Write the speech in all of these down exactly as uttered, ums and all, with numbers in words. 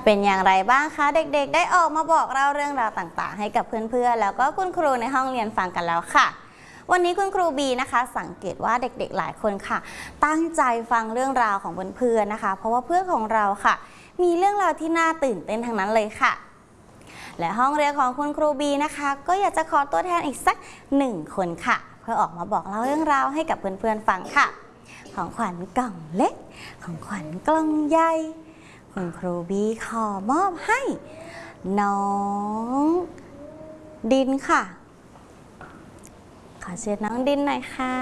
เป็นอย่างไรบ้างคะเด็กๆได้ออกมาบอกเล่าเรื่องราวต่างๆให้กับเพื่อนๆแล้วก็คุณครูในห้องเรียนฟังกันแล้วค่ะวันนี้คุณครูบีนะคะสังเกตว่าเด็กๆหลายคนค่ะตั้งใจฟังเรื่องราวของเพื่อนๆนะคะเพราะว่าเพื่อนของเราค่ะมีเรื่องราวที่น่าตื่นเต้นทั้งนั้นเลยค่ะและห้องเรียนของคุณครูบีนะคะก็อยากจะขอตัวแทนอีกสักหนึ่งคนค่ะเพื่อออกมาบอกเล่าเรื่องราวให้กับเพื่อนๆฟังค่ะของขวัญกล่องเล็กของขวัญกล่องใหญ่คุณครูบีขอมอบให้น้องดินค่ะขอเชิญน้องดินหน่อยค่ะ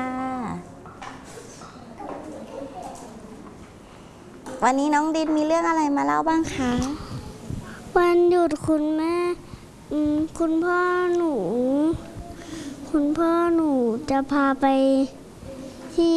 วันนี้น้องดินมีเรื่องอะไรมาเล่าบ้างคะวันหยุดคุณแม่คุณพ่อหนูคุณพ่อหนูจะพาไปที่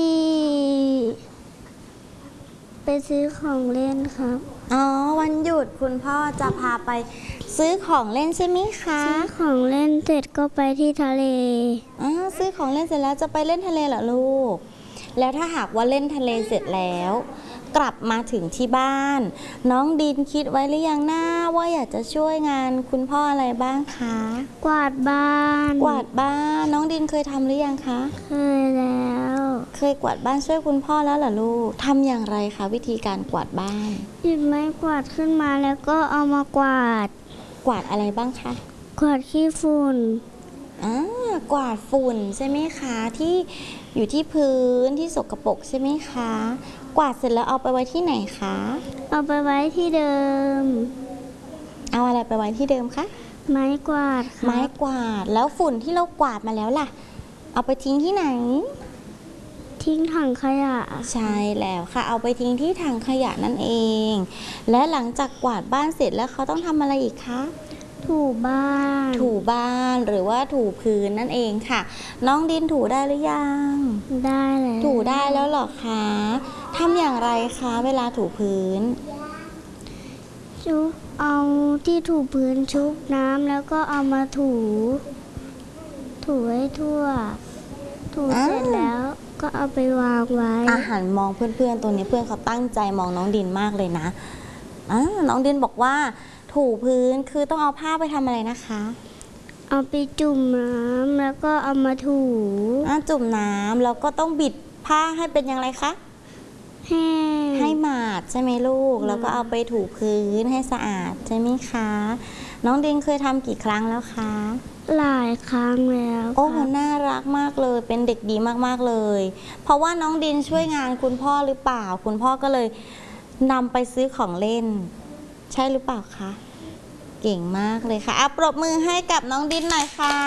ไปซื้อของเล่นครับอ๋อวันหยุดคุณพ่อจะพาไปซื้อของเล่นใช่ไหมคะซื้อของเล่นเสร็จก็ไปที่ทะเลอ๋อซื้อของเล่นเสร็จแล้วจะไปเล่นทะเลเหรอลูกแล้วถ้าหากว่าเล่นทะเลเสร็จแล้วกลับมาถึงที่บ้านน้องดินคิดไว้หรือยังนะว่าอยากจะช่วยงานคุณพ่ออะไรบ้างคะกวาดบ้านกวาดบ้านน้องดินเคยทำหรือยังคะเคยแล้วเคยกวาดบ้านช่วยคุณพ่อแล้วเหรอลูกทำอย่างไรคะวิธีการกวาดบ้านหยิบไม้กวาดขึ้นมาแล้วก็เอามากวาดกวาดอะไรบ้างคะกวาดขี้ฝุ่นอ่ากวาดฝุ่นใช่ไหมคะที่อยู่ที่พื้นที่สกปรกใช่ไหมคะกวาดเสร็จแล้วเอาไปไว้ที่ไหนคะเอาไปไว้ที่เดิมเอาอะไรไปไว้ที่เดิมคะไม้กวาดไม้กวาดแล้วฝุ่นที่เรากวาดมาแล้วล่ะเอาไปทิ้งที่ไหนทิ้งถังขยะใช่แล้วค่ะเอาไปทิ้งที่ถังขยะนั่นเองและหลังจากกวาดบ้านเสร็จแล้วเขาต้องทำอะไรอีกคะถูบ้านถูบ้านหรือว่าถูพื้นนั่นเองค่ะน้องดินถูได้หรือยังได้แล้วถูได้แล้วหรอคะทำอย่างไรคะเวลาถูพื้นชุบเอาที่ถูพื้นชุบน้ำแล้วก็เอามาถูถูให้ทั่วถูเสร็จแล้วก็เอาไปวางไว้อาหารมองเพื่อนๆตัวนี้เพื่อนเขาตั้งใจมองน้องดินมากเลยนะอ่าน้องดินบอกว่าถูพื้นคือต้องเอาผ้าไปทำอะไรนะคะเอาไปจุ่มน้ำแล้วก็เอามาถูอ่าจุ่มน้ำแล้วก็ต้องบิดผ้าให้เป็นอย่างไรคะแห้งให้หมาดใช่ไหมลูกแล้วก็เอาไปถูพื้นให้สะอาดใช่ไหมคะน้องดินเคยทำกี่ครั้งแล้วคะหลายครั้งแล้วโอ้โหน่ารักมากเลยเป็นเด็กดีมากๆเลยเพราะว่าน้องดินช่วยงานคุณพ่อหรือเปล่าคุณพ่อก็เลยนำไปซื้อของเล่นใช่หรือเปล่าคะเก่งมากเลยค่ะอ่ะปรบมือให้กับน้องดินหน่อยค่ะ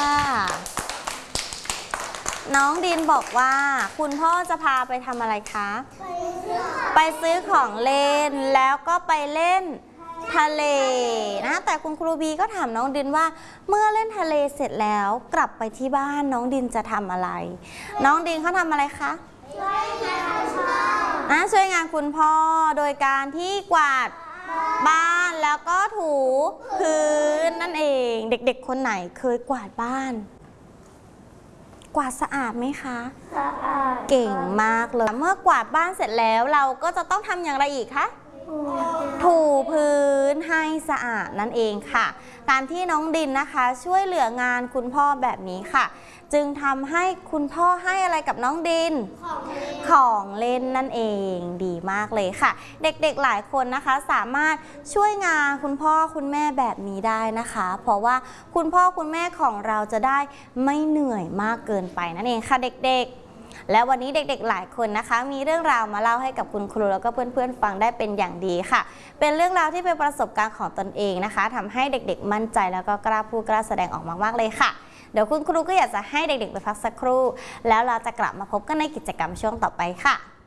น้องดินบอกว่าคุณพ่อจะพาไปทำอะไรคะไปซื้อของเล่นแล้วก็ไปเล่นทะเลนะแต่คุณครูบีก็ถามน้องดินว่าเมื่อเล่นทะเลเสร็จแล้วกลับไปที่บ้านน้องดินจะทำอะไรน้องดินเขาทำอะไรคะช่วยงานคุณพ่อนะช่วยงานคุณพ่อโดยการที่กวาดบ้านแล้วก็ถูพื้นนั่นเองเด็กๆคนไหนเคยกวาดบ้านกวาดสะอาดไหมคะสะอาดเก่งมากเลยเมื่อกวาดบ้านเสร็จแล้วเราก็จะต้องทำอย่างไรอีกคะถูพื้นให้สะอาดนั่นเองค่ะการที่น้องดินนะคะช่วยเหลืองานคุณพ่อแบบนี้ค่ะจึงทำให้คุณพ่อให้อะไรกับน้องดินของเล่นนั่นเองดีมากเลยค่ะเด็กๆหลายคนนะคะสามารถช่วยงานคุณพ่อคุณแม่แบบนี้ได้นะคะเพราะว่าคุณพ่อคุณแม่ของเราจะได้ไม่เหนื่อยมากเกินไปนั่นเองค่ะเด็กๆและวันนี้เด็กๆหลายคนนะคะมีเรื่องราวมาเล่าให้กับคุณครูแล้วก็เพื่อนๆฟังได้เป็นอย่างดีค่ะเป็นเรื่องราวที่เป็นประสบการณ์ของตนเองนะคะทำให้เด็กๆมั่นใจแล้วก็กล้าพูดกล้าแสดงออกมากๆเลยค่ะเดี๋ยวคุณครูก็อยากจะให้เด็กๆไปพักสักครู่แล้วเราจะกลับมาพบกันในกิจกรรมช่วงต่อไปค่ะ